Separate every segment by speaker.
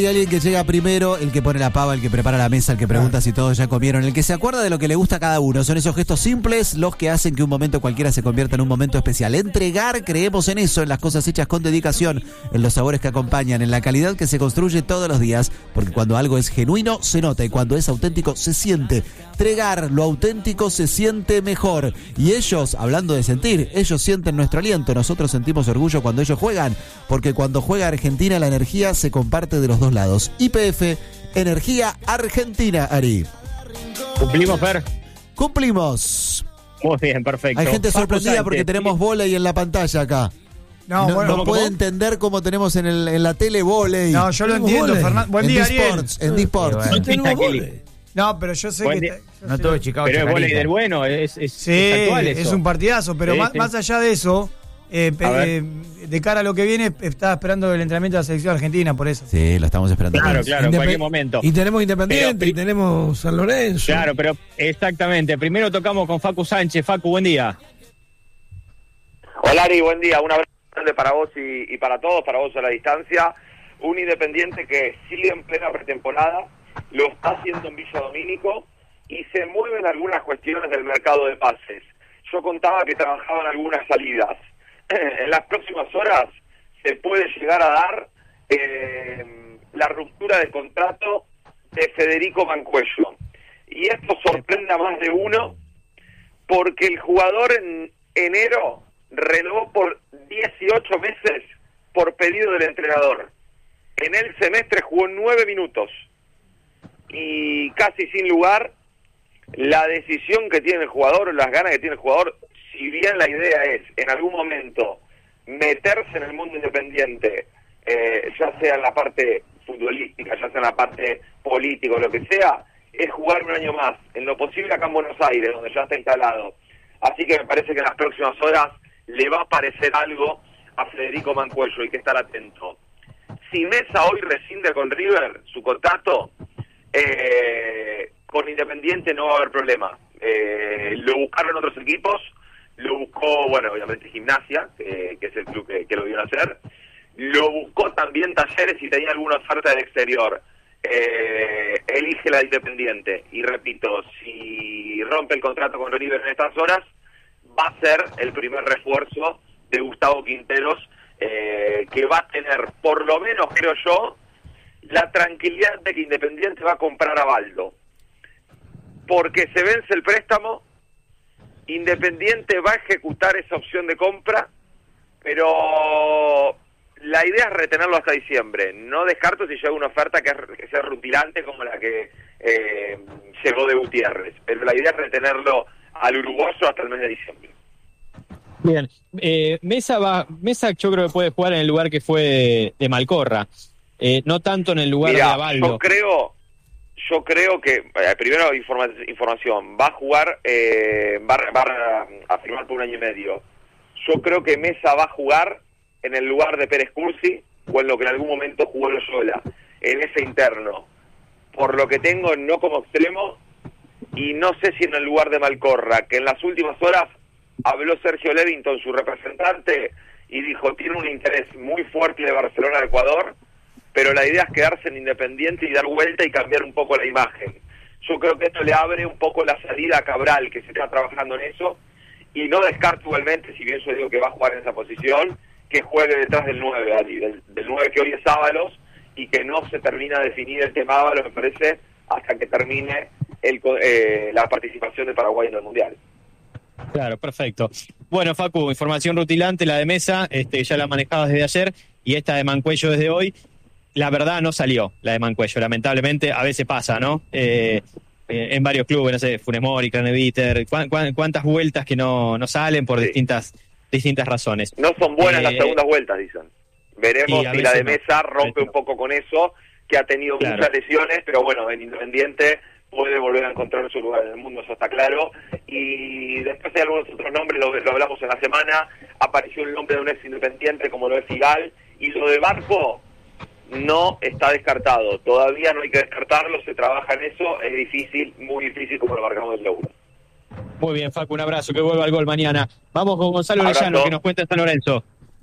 Speaker 1: Hay alguien que llega primero, el que pone la pava, el que prepara la mesa, el que pregunta si todos ya comieron, el que se acuerda de lo que le gusta a cada uno. Son esos gestos simples los que hacen que un momento cualquiera se convierta en un momento especial. Entregar, creemos en eso, en las cosas hechas con dedicación, en los sabores que acompañan, en la calidad que se construye todos los días, porque cuando algo es genuino se nota y cuando es auténtico se siente. Entregar lo auténtico se siente mejor. Y ellos, hablando de sentir, ellos sienten nuestro aliento. Nosotros sentimos orgullo cuando ellos juegan, porque cuando juega Argentina la energía se comparte de los dos lados. YPF, Energía Argentina, Ari.
Speaker 2: ¿Cumplimos, Fer?
Speaker 1: Cumplimos.
Speaker 2: Muy bien, perfecto.
Speaker 1: Hay gente
Speaker 2: Facu
Speaker 1: sorprendida
Speaker 2: Sánchez,
Speaker 1: porque tenemos vóley en la pantalla acá. No puede entender cómo tenemos en la tele vóley.
Speaker 3: No, yo lo entiendo, Fernando. Buen día, Ariel.
Speaker 1: En D-Sports.
Speaker 4: No tenemos vóley.
Speaker 3: No, pero yo sé que...
Speaker 4: No todo Chicago.
Speaker 2: Pero es vóley del bueno, es actual eso.
Speaker 3: Es un partidazo, pero más allá de eso, de cara a lo que viene, estaba esperando el entrenamiento de la selección argentina, por eso.
Speaker 1: Sí, lo estamos esperando.
Speaker 2: Claro, en cualquier momento.
Speaker 4: Y tenemos Independiente, y tenemos San Lorenzo.
Speaker 2: Claro, pero exactamente. Primero tocamos con Facu Sánchez. Facu, buen día.
Speaker 5: Hola Ari, buen día. Un abrazo grande para vos y para todos, para vos a la distancia. Un Independiente que sigue en plena pretemporada, lo está haciendo en Villa Domínico y se mueven algunas cuestiones del mercado de pases. Yo contaba que trabajaban algunas salidas. En las próximas horas se puede llegar a dar la ruptura del contrato de Federico Mancuello. Y esto sorprende a más de uno porque el jugador en enero renovó por 18 meses por pedido del entrenador. En el semestre jugó 9 minutos y casi sin lugar. La decisión que tiene el jugador, las ganas que tiene el jugador, si bien la idea es en algún momento meterse en el mundo independiente, ya sea en la parte futbolística, ya sea en la parte política, lo que sea, es jugar un año más, en lo posible acá en Buenos Aires, donde ya está instalado. Así que me parece que en las próximas horas le va a aparecer algo a Federico Mancuello, hay que estar atento. Si Mesa hoy rescinde con River su contrato, con Independiente no va a haber problema. Lo buscaron otros equipos, lo buscó, bueno, obviamente Gimnasia, que es el club que lo vio hacer, lo buscó también Talleres y tenía alguna oferta del exterior. Elige la Independiente, y repito, si rompe el contrato con River en estas horas, va a ser el primer refuerzo de Gustavo Quinteros, que va a tener, por lo menos creo yo, la tranquilidad de que Independiente va a comprar a Baldo, porque se vence el préstamo, Independiente va a ejecutar esa opción de compra, pero la idea es retenerlo hasta diciembre. No descarto si llega una oferta que sea rutilante como la que llegó de Gutiérrez, pero la idea es retenerlo al uruguayo hasta el mes de diciembre.
Speaker 2: Bien, Mesa yo creo que puede jugar en el lugar que fue de Malcorra, no tanto en el lugar de Abaldo.
Speaker 5: Yo creo que, primero información, va a jugar, va a firmar por 1 año y medio. Yo creo que Mesa va a jugar en el lugar de Pérez Cursi, o en lo que en algún momento jugó Loyola, en ese interno. Por lo que tengo, no como extremo, y no sé si en el lugar de Malcorra, que en las últimas horas habló Sergio Levington, su representante, y dijo, tiene un interés muy fuerte de Barcelona de Ecuador, pero la idea es quedarse en Independiente y dar vuelta y cambiar un poco la imagen. Yo creo que esto le abre un poco la salida a Cabral, que se está trabajando en eso, y no descarto igualmente, si bien yo digo que va a jugar en esa posición, que juegue detrás del 9, Ali, del 9 que hoy es Ábalos, y que no se termina de definir el tema Ábalos, me parece, hasta que termine la participación de Paraguay en el Mundial.
Speaker 2: Claro, perfecto. Bueno, Facu, información rutilante, la de Mesa, ya la manejabas desde ayer, y esta de Mancuello desde hoy. La verdad no salió, la de Mancuello, lamentablemente, a veces pasa, ¿no? En varios clubes, no sé, Funes Mori, Craneviter, cuántas vueltas que no salen por distintas razones.
Speaker 5: No son buenas las segundas vueltas, dicen. Veremos si la de Mesa rompe un poco con eso, que ha tenido muchas lesiones, pero bueno, en Independiente puede volver a encontrar su lugar en el mundo, eso está claro. Y después hay algunos otros nombres, lo hablamos en la semana, apareció el nombre de un ex Independiente como lo es Figal, y lo de Barco no está descartado, todavía no hay que descartarlo, se trabaja en eso, es difícil, muy difícil, como lo marcamos del Louro.
Speaker 2: Muy bien, Facu, un abrazo, que vuelva al gol mañana. Vamos con Gonzalo Orellano, que nos cuenta en San Lorenzo.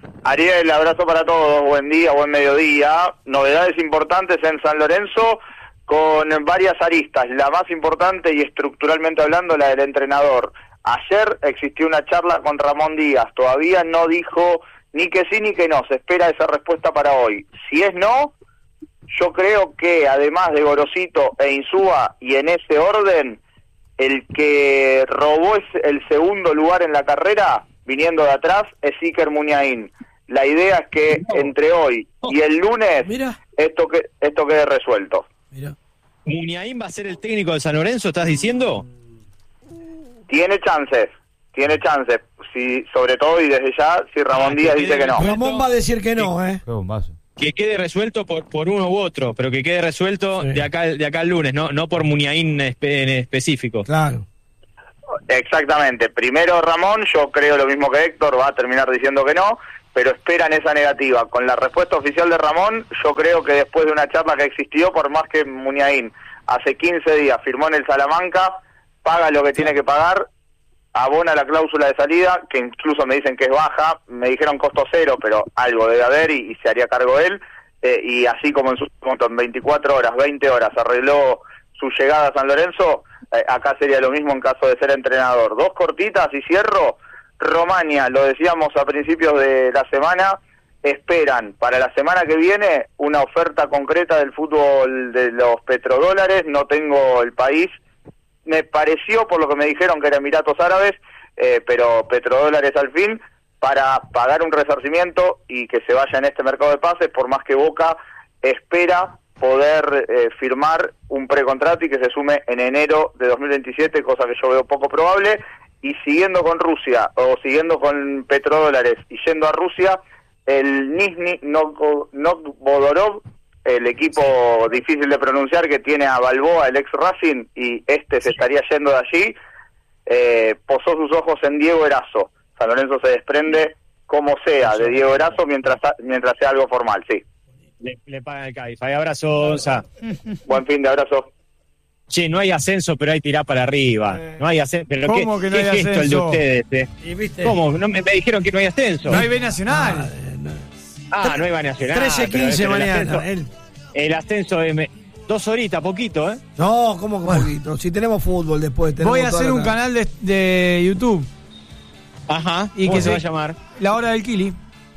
Speaker 5: Ariel, abrazo para todos, buen día, buen mediodía. Novedades importantes en San Lorenzo con varias aristas. La más importante y estructuralmente hablando, la del entrenador. Ayer existió una charla con Ramón Díaz, todavía no dijo ni que sí ni que no, se espera esa respuesta para hoy. Si es no, yo creo que además de Gorosito e Insúa, y en ese orden, el que robó el segundo lugar en la carrera, viniendo de atrás, es Iker Muniain. La idea es que entre hoy y el lunes esto quede resuelto.
Speaker 2: ¿Muniain va a ser el técnico de San Lorenzo, estás diciendo?
Speaker 5: Tiene chances. Si, sobre todo y desde ya, si Ramón Díaz dice que no.
Speaker 4: Ramón va a decir que no,
Speaker 2: Que quede resuelto por uno u otro, pero que quede resuelto de acá al lunes, no por Muniain en específico.
Speaker 4: Claro.
Speaker 5: Exactamente. Primero Ramón, yo creo lo mismo que Héctor, va a terminar diciendo que no, pero esperan esa negativa. Con la respuesta oficial de Ramón, yo creo que después de una charla que existió, por más que Muniain hace 15 días firmó en el Salamanca, paga lo que tiene que pagar, abona la cláusula de salida, que incluso me dicen que es baja, me dijeron costo cero, pero algo debe haber y se haría cargo él, y así como en en 24 horas, 20 horas arregló su llegada a San Lorenzo, acá sería lo mismo en caso de ser entrenador. Dos cortitas y cierro. Romania, lo decíamos a principios de la semana, esperan para la semana que viene una oferta concreta del fútbol de los petrodólares. No tengo el país, me pareció por lo que me dijeron que era Emiratos Árabes, pero petrodólares al fin, para pagar un resarcimiento y que se vaya en este mercado de pases, por más que Boca espera poder firmar un precontrato y que se sume en enero de 2027, cosa que yo veo poco probable. Y siguiendo con Rusia, o siguiendo con petrodólares y yendo a Rusia, el Nizhny Novgorod, el equipo difícil de pronunciar que tiene a Balboa, el ex Racing, y se estaría yendo de allí, posó sus ojos en Diego Erazo. San Lorenzo se desprende como sea de Diego Erazo mientras sea algo formal, sí.
Speaker 2: Le pagan el Cádiz. Abrazo, Gonza.
Speaker 5: Buen fin de abrazo.
Speaker 2: Che, no hay ascenso, pero hay tirar para arriba. No hay ascenso. Pero
Speaker 3: ¿Cómo que no hay
Speaker 2: gesto
Speaker 3: ascenso?
Speaker 2: el de ustedes?
Speaker 4: ¿Y viste?
Speaker 2: ¿Cómo? No, me dijeron que no hay ascenso.
Speaker 3: No hay B Nacional.
Speaker 2: No hay B Nacional.
Speaker 4: 13:15 mañana.
Speaker 2: El ascenso de 2 horitas, poquito, ¿eh?
Speaker 4: No, ¿cómo que poquito? Si tenemos fútbol después.
Speaker 3: Voy a hacer un canal de YouTube.
Speaker 2: Ajá.
Speaker 3: Y
Speaker 2: ¿Cómo
Speaker 3: que
Speaker 2: se va a llamar?
Speaker 3: La Hora del Kili.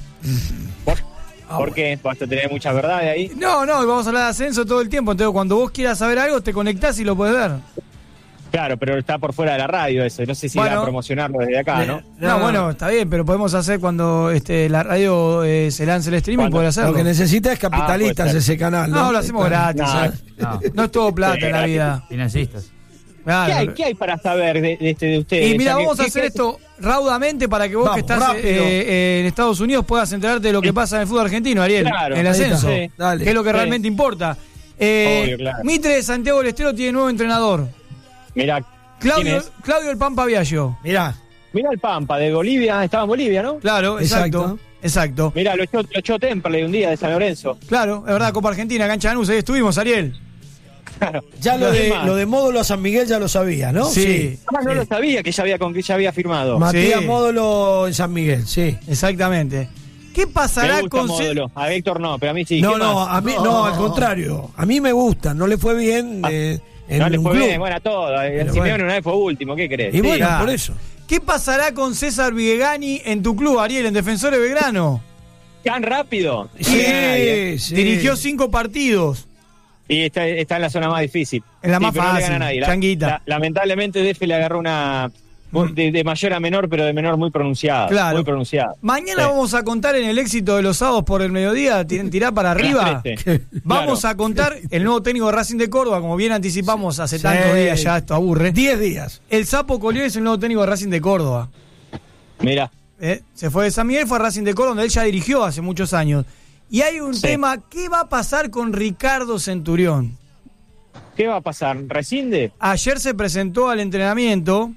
Speaker 2: ¿Por qué? ¿Vas a tener mucha verdad de ahí?
Speaker 3: No, vamos a hablar de ascenso todo el tiempo. Entonces, cuando vos quieras saber algo, te conectás y lo podés ver.
Speaker 2: Claro, pero está por fuera de la radio eso. No sé si va a promocionarlo desde acá, ¿no?
Speaker 3: No, bueno, está bien, pero podemos hacer cuando la radio se lance el streaming, poder hacerlo.
Speaker 4: Lo que necesita es capitalistas ese canal.
Speaker 3: No, lo hacemos gratis. No es todo plata en la vida.
Speaker 6: Financistas.
Speaker 3: Claro.
Speaker 2: ¿Qué hay para saber de ustedes?
Speaker 3: Y mira, vamos a hacer esto raudamente para que vos que estás en Estados Unidos puedas enterarte de lo que pasa en el fútbol argentino, Ariel,
Speaker 2: claro,
Speaker 3: en el ascenso,
Speaker 2: sí.
Speaker 3: que es lo que realmente importa.
Speaker 2: Obvio, claro.
Speaker 3: Mitre de Santiago del Estero tiene nuevo entrenador.
Speaker 2: Mirá,
Speaker 3: Claudio el Pampa Viallo.
Speaker 4: Mirá
Speaker 2: el Pampa de Bolivia, estaba en Bolivia, ¿no?
Speaker 3: Claro, exacto.
Speaker 2: Mirá, lo echó Temperley un día de San Lorenzo.
Speaker 3: Claro, es verdad, Copa Argentina, Cancha de Lanús, ahí estuvimos, Ariel.
Speaker 2: Claro.
Speaker 4: Ya lo de Módulo a San Miguel ya lo sabía, ¿no?
Speaker 3: Sí.
Speaker 2: No lo sabía que ya había firmado.
Speaker 4: Matías Módulo en San Miguel, sí.
Speaker 3: Exactamente. ¿Qué pasará con
Speaker 2: Módulo? A Héctor no, pero a mí sí.
Speaker 4: A mí no, al contrario. A mí me gusta, no le fue bien
Speaker 2: no le fue bien, bueno, a todo. El Simeone una vez fue último, ¿qué crees?
Speaker 4: Y bueno, por eso.
Speaker 3: ¿Qué pasará con César Vigegani en tu club, Ariel, en Defensores Belgrano?
Speaker 2: ¿Tan rápido?
Speaker 4: Sí.
Speaker 3: Dirigió 5 partidos.
Speaker 2: Y está en la zona más difícil.
Speaker 3: En la más
Speaker 2: pero
Speaker 3: fácil,
Speaker 2: no le gana a nadie.
Speaker 3: Changuita.
Speaker 2: Lamentablemente Defe le agarró una de mayor a menor, pero de menor muy pronunciada.
Speaker 3: Claro.
Speaker 2: Muy pronunciada.
Speaker 3: Mañana vamos a contar en el éxito de los sábados por el mediodía, tirar para arriba. Vamos a contar el nuevo técnico de Racing de Córdoba, como bien anticipamos hace tantos días, ya esto aburre.
Speaker 4: 10 días.
Speaker 3: El Sapo Colió es el nuevo técnico de Racing de Córdoba.
Speaker 2: Mira.
Speaker 3: Se fue de San Miguel, fue a Racing de Córdoba, donde él ya dirigió hace muchos años. Y hay un tema, ¿qué va a pasar con Ricardo Centurión?
Speaker 2: ¿Qué va a pasar? ¿Rescinde?
Speaker 3: Ayer se presentó al entrenamiento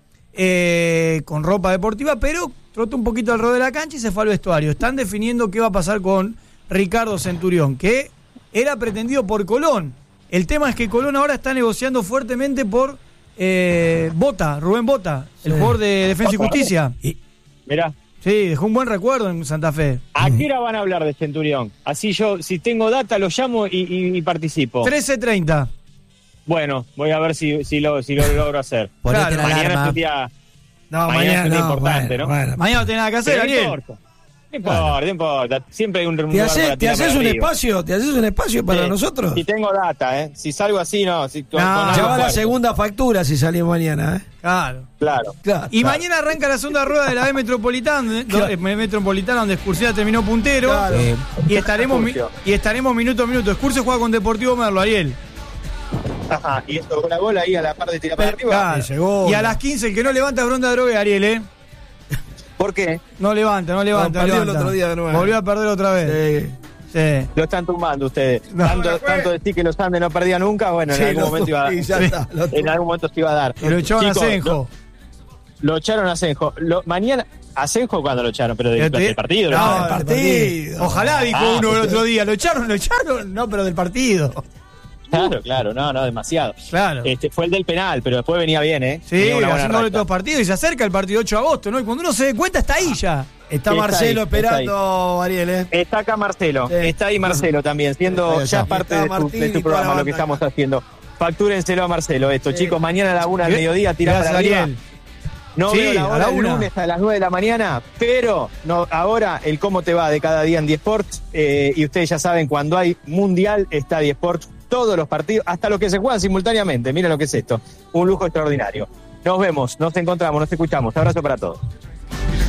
Speaker 3: con ropa deportiva, pero trotó un poquito alrededor de la cancha y se fue al vestuario. Están definiendo qué va a pasar con Ricardo Centurión, que era pretendido por Colón. El tema es que Colón ahora está negociando fuertemente por Bota, Rubén Bota, el jugador de Defensa y Justicia.
Speaker 2: Mirá.
Speaker 3: Sí, dejó un buen recuerdo en Santa Fe.
Speaker 2: ¿A qué hora van a hablar de Centurión? Así yo, si tengo data, lo llamo y participo.
Speaker 3: 13:30.
Speaker 2: Bueno, voy a ver si lo logro hacer.
Speaker 1: Ponete
Speaker 3: Claro,
Speaker 1: la
Speaker 2: Mañana es
Speaker 1: alarma.
Speaker 2: un día...
Speaker 4: No,
Speaker 2: Mañana es un día
Speaker 4: no,
Speaker 2: importante,
Speaker 4: bueno,
Speaker 2: ¿no?
Speaker 4: bueno.
Speaker 3: Mañana no tenés nada que hacer,
Speaker 2: Pero
Speaker 3: Ariel.
Speaker 2: No importa. Siempre hay un
Speaker 4: ¿Te
Speaker 2: lugar para
Speaker 4: haces
Speaker 2: tirar para
Speaker 4: un
Speaker 2: arriba.
Speaker 4: espacio? ¿Te haces un espacio para
Speaker 2: Sí,
Speaker 4: nosotros?
Speaker 2: Si tengo data, ¿eh? Si salgo así, no. Si, con
Speaker 3: No,
Speaker 2: algo
Speaker 4: Ya va la
Speaker 2: fuerte.
Speaker 4: segunda factura si salimos mañana, ¿eh?
Speaker 3: Claro.
Speaker 2: Claro.
Speaker 4: Claro.
Speaker 3: Y mañana arranca la segunda rueda de la B Metropolitana, donde Excursía terminó puntero.
Speaker 4: Claro.
Speaker 3: Y estaremos minuto a minuto. Excursio juega con Deportivo Merlo, Ariel.
Speaker 2: Ajá. Y esto con la bola ahí a la par de tirar para arriba.
Speaker 3: Claro.
Speaker 4: llegó.
Speaker 3: Y a las 15, el que no levanta bronda droga, Ariel, ¿eh?
Speaker 2: ¿Por qué?
Speaker 3: No levanta.
Speaker 4: perdió el otro día de nuevo.
Speaker 3: Volvió a perder otra vez.
Speaker 4: Sí.
Speaker 3: Sí.
Speaker 2: Lo están tumbando ustedes.
Speaker 3: No.
Speaker 2: Tanto decir que los Andes no perdían nunca, bueno, en
Speaker 4: Sí,
Speaker 2: algún momento iba a
Speaker 4: sí, ya está, lo
Speaker 2: en algún momento se iba a dar.
Speaker 3: Y lo echaron a
Speaker 2: Chicos,
Speaker 3: Asenjo.
Speaker 2: Lo echaron a Asenjo. Mañana, ¿Asenjo cuando lo echaron? Pero del partido.
Speaker 3: No,
Speaker 2: ¿no?
Speaker 3: del partido. Ojalá, dijo uno el otro día. ¿Lo echaron? No, pero del partido.
Speaker 2: Claro, no, demasiado.
Speaker 3: Claro.
Speaker 2: Fue el del penal, pero después venía bien, ¿eh?
Speaker 3: Sí,
Speaker 2: Tenía una buena
Speaker 3: haciendo de
Speaker 2: racha.
Speaker 3: todos partidos y se acerca el partido 8 de agosto, ¿no? Y cuando uno se dé cuenta, está ahí ya.
Speaker 4: Está
Speaker 2: Está
Speaker 4: Marcelo
Speaker 2: ahí,
Speaker 4: esperando, Ariel, ¿eh?
Speaker 2: Está acá Marcelo,
Speaker 4: Sí.
Speaker 2: está ahí Marcelo también, siendo
Speaker 4: Ahí
Speaker 2: ya
Speaker 4: está.
Speaker 2: parte
Speaker 4: Está
Speaker 2: de
Speaker 4: Martín
Speaker 2: tu
Speaker 4: y toda
Speaker 2: programa,
Speaker 4: la
Speaker 2: lo que
Speaker 4: banda
Speaker 2: estamos
Speaker 4: acá.
Speaker 2: haciendo. Factúrenselo a Marcelo esto, chicos, mañana a la 1 al mediodía, tirá
Speaker 3: Gracias,
Speaker 2: para arriba.
Speaker 3: Ariel.
Speaker 2: No
Speaker 3: Sí,
Speaker 2: veo la
Speaker 3: a
Speaker 2: hora
Speaker 3: la
Speaker 2: del
Speaker 3: 1.
Speaker 2: lunes a las 9 de la mañana, pero no, ahora el cómo te va de cada día en 10 Sports, y ustedes ya saben, cuando hay Mundial está 10 Sports, todos los partidos, hasta los que se juegan simultáneamente, miren lo que es esto, un lujo extraordinario. Nos vemos, nos encontramos, nos escuchamos, abrazo para todos.